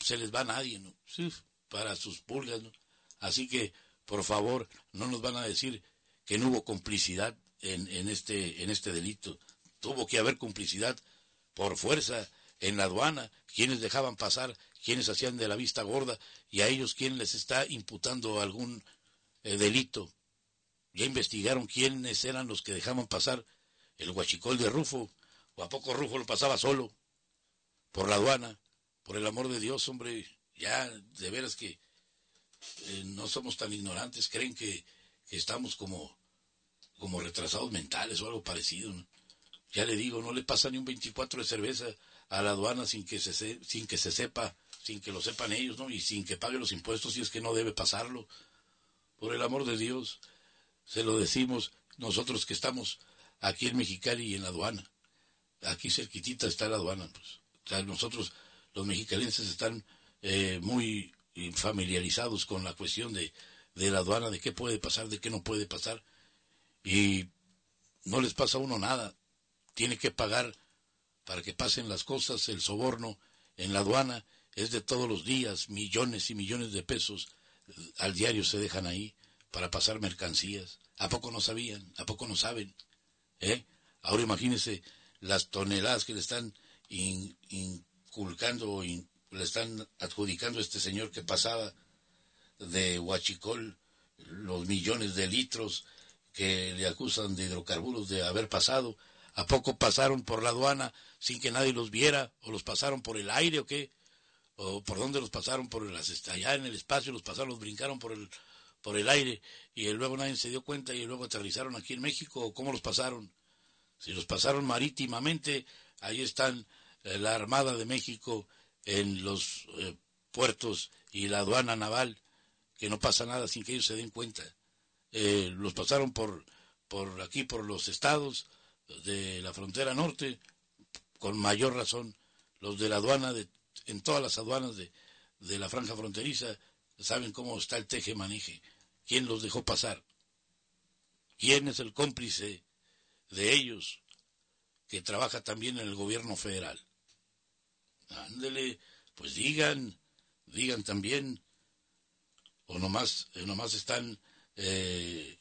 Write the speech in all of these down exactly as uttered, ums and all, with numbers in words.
se les va a nadie, ¿no? Sí, para sus pulgas, ¿no? Así que, por favor, no nos van a decir que no hubo complicidad en, en este, en este delito. Tuvo que haber complicidad por fuerza en la aduana, quienes dejaban pasar, quienes hacían de la vista gorda, y a ellos quién les está imputando algún eh, delito. Ya investigaron quiénes eran los que dejaban pasar el huachicol de Rufo, o a poco Rufo lo pasaba solo, por la aduana. Por el amor de Dios, hombre, ya de veras que eh, no somos tan ignorantes, creen que, que estamos como, como retrasados mentales o algo parecido, ¿no? Ya le digo, no le pasa ni un veinticuatro de cerveza a la aduana sin que se, sin que se sepa, sin que lo sepan ellos, ¿no? Y sin que pague los impuestos, si es que no debe pasarlo. Por el amor de Dios, se lo decimos nosotros que estamos aquí en Mexicali y en la aduana. Aquí cerquitita está la aduana, pues. O sea, nosotros, los mexicalenses, están eh, muy familiarizados con la cuestión de, de la aduana, de qué puede pasar, de qué no puede pasar, y no les pasa a uno nada. Tiene que pagar para que pasen las cosas. El soborno en la aduana es de todos los días, millones y millones de pesos al diario se dejan ahí para pasar mercancías. ¿A poco no sabían? ¿A poco no saben? ¿Eh? Ahora imagínense las toneladas que le están in, inculcando o in, le están adjudicando a este señor que pasaba de huachicol, los millones de litros que le acusan de hidrocarburos de haber pasado. ¿A poco pasaron por la aduana sin que nadie los viera? ¿O los pasaron por el aire o qué? ¿O por dónde los pasaron? ¿Por las, allá en el espacio los pasaron, los brincaron por el, por el aire y luego nadie se dio cuenta y luego aterrizaron aquí en México? ¿O cómo los pasaron? Si los pasaron marítimamente, ahí están eh, la Armada de México en los eh, puertos y la aduana naval, que no pasa nada sin que ellos se den cuenta. Eh, los pasaron por, por aquí, por los estados de la frontera norte, con mayor razón. Los de la aduana, de, en todas las aduanas de, de la franja fronteriza, saben cómo está el teje-maneje. ¿Quién los dejó pasar? ¿Quién es el cómplice de ellos, que trabaja también en el gobierno federal? Ándele, pues digan, digan también, o nomás, eh, nomás están eh,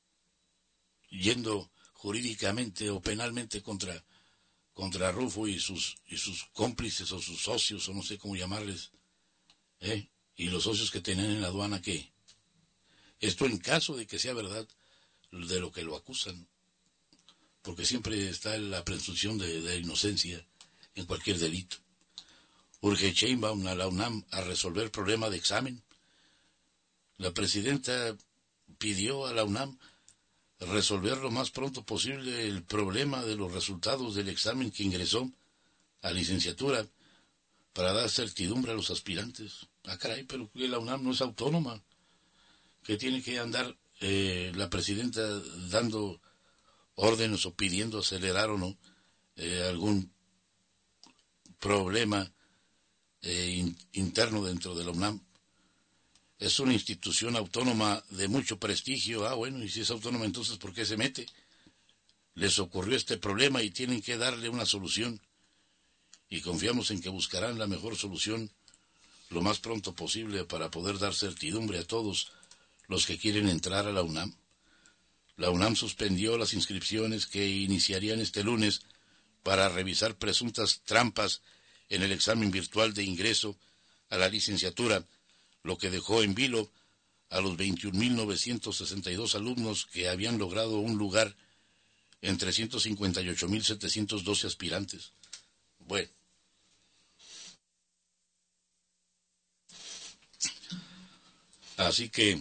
yendo jurídicamente o penalmente contra, contra Rufo y sus, y sus cómplices o sus socios, o no sé cómo llamarles, ¿eh? Y los socios que tienen en la aduana, ¿qué? Esto en caso de que sea verdad de lo que lo acusan, porque siempre está la presunción de, de inocencia en cualquier delito. Urge Sheinbaum a la UNAM a resolver el problema de examen. La presidenta pidió a la UNAM resolver lo más pronto posible el problema de los resultados del examen que ingresó a licenciatura para dar certidumbre a los aspirantes. Ah, caray, pero que la UNAM no es autónoma, que tiene que andar eh, la presidenta dando órdenes o pidiendo acelerar o no eh, algún problema eh, in, interno dentro de la UNAM. Es una institución autónoma de mucho prestigio. Ah, bueno, y si es autónoma, entonces ¿por qué se mete? Les ocurrió este problema y tienen que darle una solución, y confiamos en que buscarán la mejor solución lo más pronto posible para poder dar certidumbre a todos los que quieren entrar a la UNAM. La UNAM suspendió las inscripciones que iniciarían este lunes para revisar presuntas trampas en el examen virtual de ingreso a la licenciatura, lo que dejó en vilo a los veintiún mil novecientos sesenta y dos alumnos que habían logrado un lugar entre ciento cincuenta y ocho mil setecientos doce aspirantes. Bueno, así que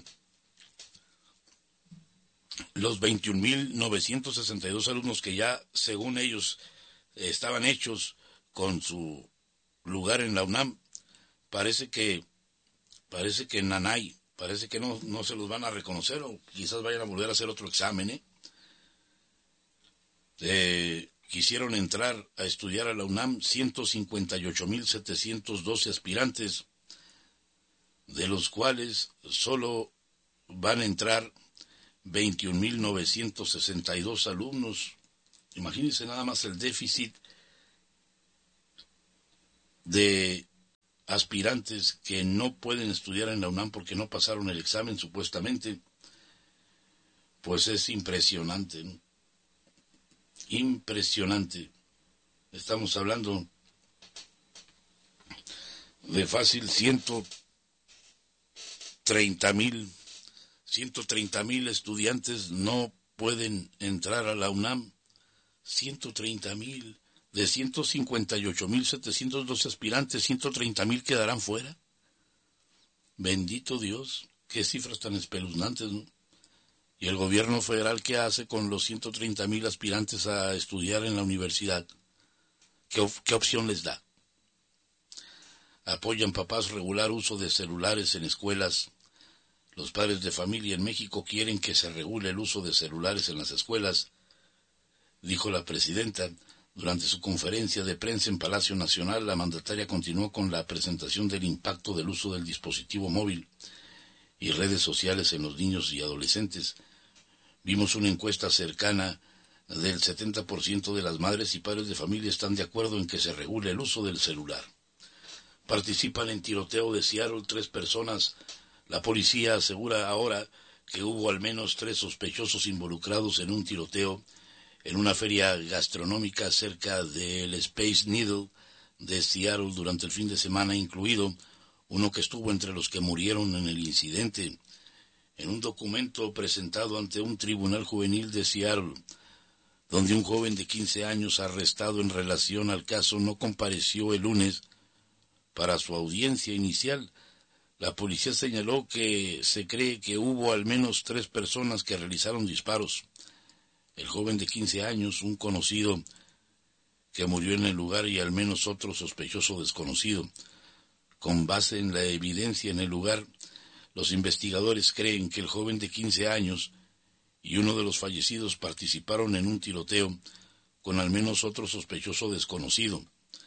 los veintiún mil novecientos sesenta y dos alumnos que ya, según ellos, estaban hechos con su lugar en la UNAM, parece que parece que en Nanay, parece que no, no se los van a reconocer, o quizás vayan a volver a hacer otro examen, ¿eh? Eh, quisieron entrar a estudiar a la UNAM ciento cincuenta y ocho mil setecientos doce aspirantes, de los cuales solo van a entrar veintiún mil novecientos sesenta y dos alumnos. Imagínense nada más el déficit de aspirantes que no pueden estudiar en la UNAM porque no pasaron el examen supuestamente, pues es impresionante, ¿no? Impresionante. Estamos hablando de fácil ciento treinta mil, ciento treinta mil estudiantes no pueden entrar a la UNAM. ciento treinta mil de ciento cincuenta y ocho mil setecientos doce aspirantes, ciento treinta mil quedarán fuera. Bendito Dios, qué cifras tan espeluznantes, ¿no? Y el gobierno federal, ¿qué hace con los ciento treinta mil aspirantes a estudiar en la universidad? ¿Qué, op- qué opción les da? Apoyan papás regular uso de celulares en escuelas. Los padres de familia en México quieren que se regule el uso de celulares en las escuelas, dijo la presidenta. Durante su conferencia de prensa en Palacio Nacional, la mandataria continuó con la presentación del impacto del uso del dispositivo móvil y redes sociales en los niños y adolescentes. Vimos una encuesta cercana del setenta por ciento de las madres y padres de familia están de acuerdo en que se regule el uso del celular. Participan en tiroteo de Seattle tres personas. La policía asegura ahora que hubo al menos tres sospechosos involucrados en un tiroteo en una feria gastronómica cerca del Space Needle de Seattle durante el fin de semana, incluido uno que estuvo entre los que murieron en el incidente. En un documento presentado ante un tribunal juvenil de Seattle, donde un joven de quince años arrestado en relación al caso no compareció el lunes para su audiencia inicial, la policía señaló que se cree que hubo al menos tres personas que realizaron disparos. El joven de quince años, un conocido que murió en el lugar y al menos otro sospechoso desconocido. Con base en la evidencia en el lugar, los investigadores creen que el joven de quince años y uno de los fallecidos participaron en un tiroteo con al menos otro sospechoso desconocido.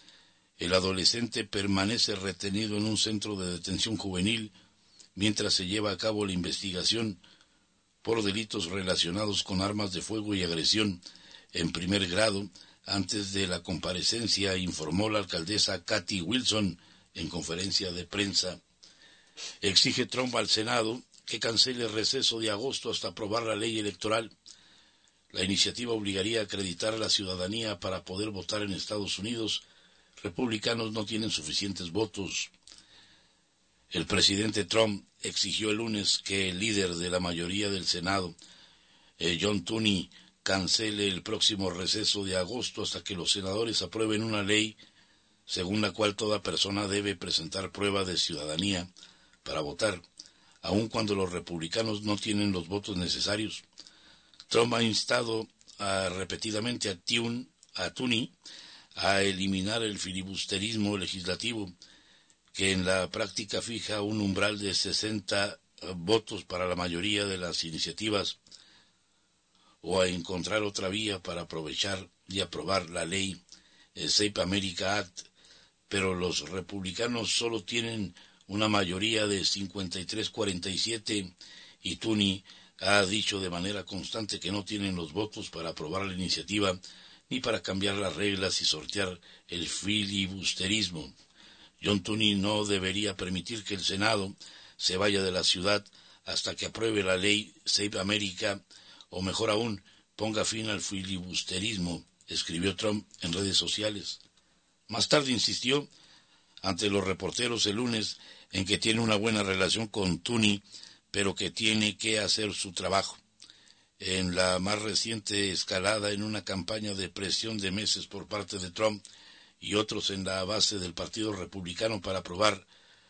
El adolescente permanece retenido en un centro de detención juvenil mientras se lleva a cabo la investigación por delitos relacionados con armas de fuego y agresión en primer grado. Antes de la comparecencia, informó la alcaldesa Kathy Wilson en conferencia de prensa. Exige Trump al Senado que cancele el receso de agosto hasta aprobar la ley electoral. La iniciativa obligaría a acreditar la ciudadanía para poder votar en Estados Unidos. Republicanos no tienen suficientes votos. El presidente Trump exigió el lunes que el líder de la mayoría del Senado, eh, John Tooney, cancele el próximo receso de agosto hasta que los senadores aprueben una ley según la cual toda persona debe presentar prueba de ciudadanía para votar, aun cuando los republicanos no tienen los votos necesarios. Trump ha instado a, repetidamente a, Tune, a Tooney a eliminar el filibusterismo legislativo, que en la práctica fija un umbral de sesenta votos para la mayoría de las iniciativas, o a encontrar otra vía para aprovechar y aprobar la ley el Save America Act, pero los republicanos solo tienen una mayoría de cincuenta y tres a cuarenta y siete y Tooney ha dicho de manera constante que no tienen los votos para aprobar la iniciativa ni para cambiar las reglas y sortear el filibusterismo. John Tooney no debería permitir que el Senado se vaya de la ciudad hasta que apruebe la ley Save America, o mejor aún, ponga fin al filibusterismo, escribió Trump en redes sociales. Más tarde insistió ante los reporteros el lunes en que tiene una buena relación con Tooney, pero que tiene que hacer su trabajo. En la más reciente escalada en una campaña de presión de meses por parte de Trump y otros en la base del Partido Republicano para aprobar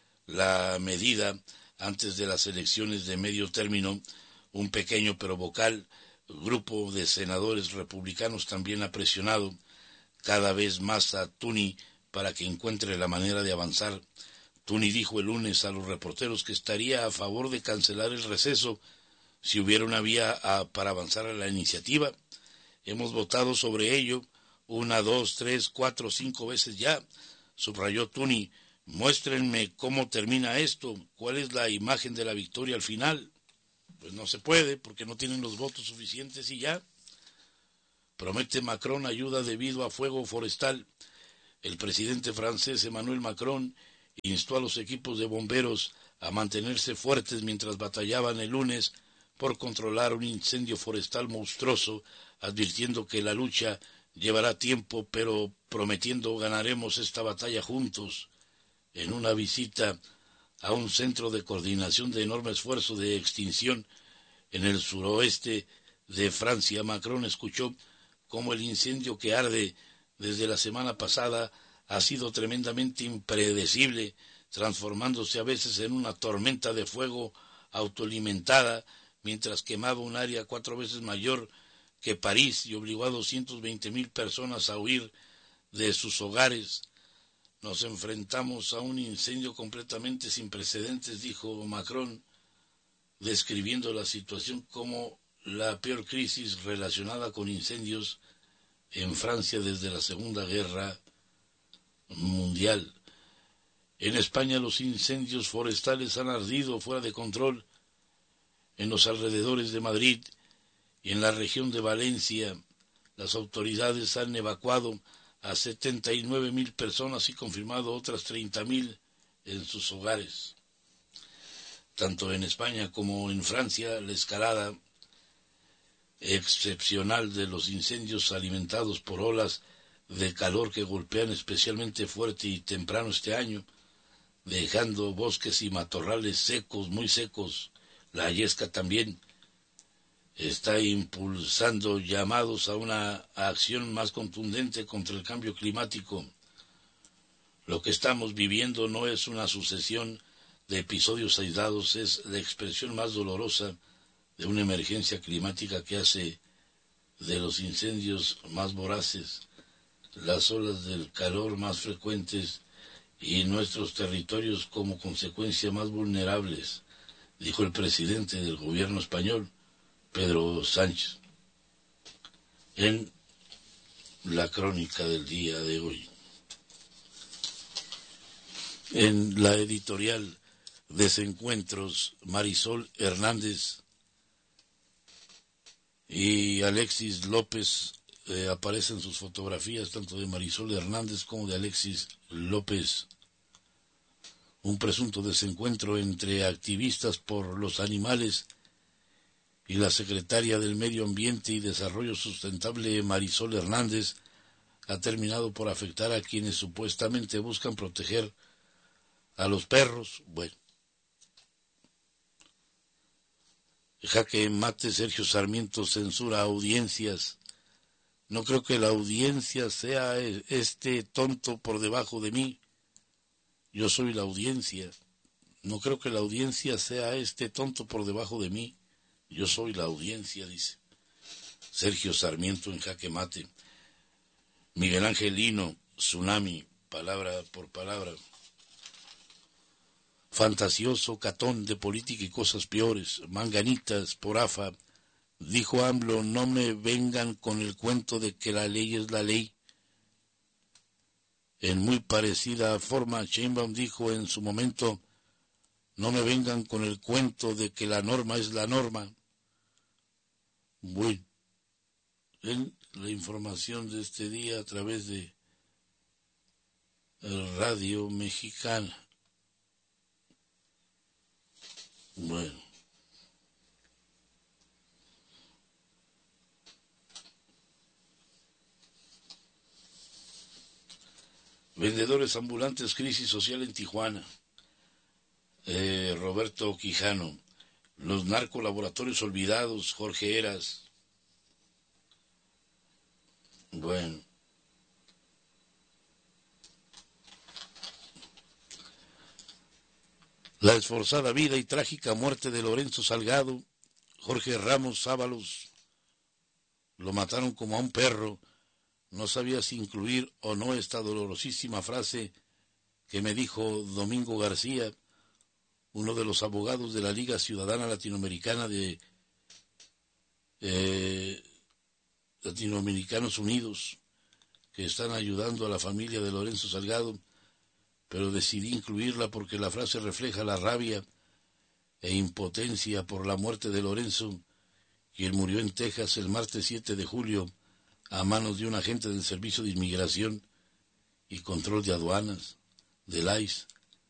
la medida antes de las elecciones de medio término, un pequeño pero vocal grupo de senadores republicanos también ha presionado cada vez más a Tooney para que encuentre la manera de avanzar. Tooney dijo el lunes a los reporteros que estaría a favor de cancelar el receso si hubiera una vía a, para avanzar a la iniciativa. Hemos votado sobre ello una, dos, tres, cuatro, cinco veces ya, subrayó Tooney. Muéstrenme cómo termina esto, cuál es la imagen de la victoria al final. Pues no se puede, porque no tienen los votos suficientes y ya. Promete Macron ayuda debido a fuego forestal. El presidente francés Emmanuel Macron instó a los equipos de bomberos a mantenerse fuertes mientras batallaban el lunes por controlar un incendio forestal monstruoso, advirtiendo que la lucha llevará tiempo, pero prometiendo ganaremos esta batalla juntos. En una visita a un centro de coordinación de enorme esfuerzo de extinción en el suroeste de Francia, Macron escuchó cómo el incendio que arde desde la semana pasada ha sido tremendamente impredecible, transformándose a veces en una tormenta de fuego autoalimentada, mientras quemaba un área cuatro veces mayor que París y obligó a doscientas veinte mil personas a huir de sus hogares. Nos enfrentamos a un incendio completamente sin precedentes, dijo Macron, describiendo la situación como la peor crisis relacionada con incendios en Francia desde la Segunda Guerra Mundial. En España los incendios forestales han ardido fuera de control en los alrededores de Madrid y en la región de Valencia. Las autoridades han evacuado a setenta y nueve mil personas y confirmado otras treinta mil en sus hogares. Tanto en España como en Francia, la escalada excepcional de los incendios alimentados por olas de calor que golpean especialmente fuerte y temprano este año, dejando bosques y matorrales secos, muy secos. La Yesca también está impulsando llamados a una acción más contundente contra el cambio climático. Lo que estamos viviendo no es una sucesión de episodios aislados, es la expresión más dolorosa de una emergencia climática que hace de los incendios más voraces, las olas del calor más frecuentes y nuestros territorios como consecuencia más vulnerables, dijo el presidente del gobierno español, Pedro Sánchez, en la crónica del día de hoy. En la editorial Desencuentros, Marisol Hernández y Alexis López eh, aparecen sus fotografías, tanto de Marisol Hernández como de Alexis López. Un presunto desencuentro entre activistas por los animales y la secretaria del Medio Ambiente y Desarrollo Sustentable, Marisol Hernández, ha terminado por afectar a quienes supuestamente buscan proteger a los perros. Bueno, jaque mate, Sergio Sarmiento censura audiencias. No creo que la audiencia sea este tonto por debajo de mí. Yo soy la audiencia. No creo que la audiencia sea este tonto por debajo de mí. Yo soy la audiencia, dice Sergio Sarmiento en jaque mate. Miguel Ángel Lino, Tsunami, palabra por palabra. Fantasioso, catón de política y cosas peores, manganitas por afa, dijo AMLO, no me vengan con el cuento de que la ley es la ley. En muy parecida forma, Sheinbaum dijo en su momento, no me vengan con el cuento de que la norma es la norma. Bueno, en la información de este día a través de Radio Mexicana. Bueno. Vendedores ambulantes, crisis social en Tijuana. Eh, Roberto Quijano. Los narcolaboratorios olvidados, Jorge Heras. Bueno. La esforzada vida y trágica muerte de Lorenzo Salgado, Jorge Ramos Ábalos. Lo mataron como a un perro. No sabía si incluir o no esta dolorosísima frase que me dijo Domingo García, uno de los abogados de la Liga Ciudadana Latinoamericana de eh, Latinoamericanos Unidos, que están ayudando a la familia de Lorenzo Salgado, pero decidí incluirla porque la frase refleja la rabia e impotencia por la muerte de Lorenzo, quien murió en Texas el martes siete de julio a manos de un agente del Servicio de Inmigración y Control de Aduanas, del I C E,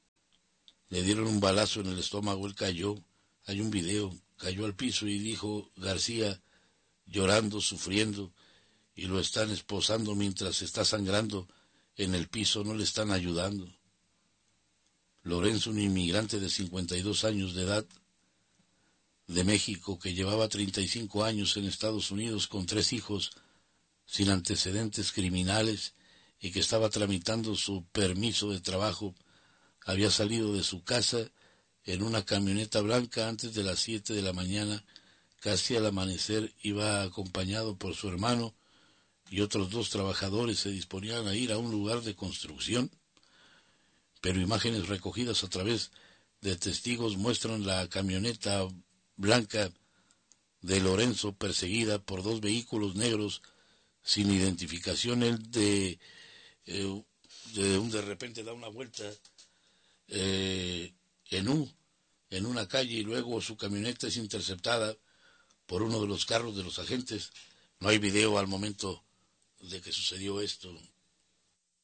le dieron un balazo en el estómago, él cayó, hay un video, cayó al piso y dijo García, llorando, sufriendo, y lo están esposando mientras está sangrando en el piso, no le están ayudando. Lorenzo, un inmigrante de cincuenta y dos años de edad, de México, que llevaba treinta y cinco años en Estados Unidos con tres hijos, sin antecedentes criminales y que estaba tramitando su permiso de trabajo, había salido de su casa en una camioneta blanca antes de las siete de la mañana, casi al amanecer. Iba acompañado por su hermano y otros dos trabajadores. Se disponían a ir a un lugar de construcción, pero imágenes recogidas a través de testigos muestran la camioneta blanca de Lorenzo perseguida por dos vehículos negros sin identificación. Él de, eh, de, un de repente da una vuelta eh, en, un, en una calle y luego su camioneta es interceptada por uno de los carros de los agentes. No hay video al momento de que sucedió esto.